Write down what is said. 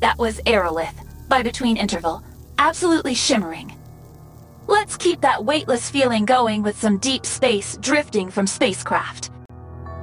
That was Aerolith, by between interval, absolutely shimmering. Let's keep that weightless feeling going with some deep space drifting from spacecraft.